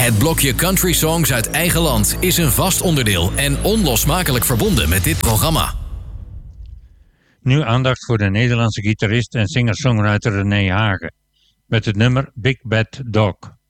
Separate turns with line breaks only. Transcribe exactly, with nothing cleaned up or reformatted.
Het blokje Country Songs uit eigen land is een vast onderdeel en onlosmakelijk verbonden met dit programma.
Nu aandacht voor de Nederlandse gitarist en singer-songwriter René Hagen met het nummer Big Bad Dog.